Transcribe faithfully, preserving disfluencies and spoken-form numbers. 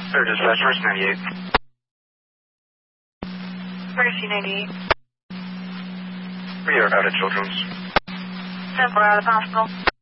Third dispatch, Mercy ninety-eight. Mercy ninety-eight. We are out of Children's. ten four out of hospital.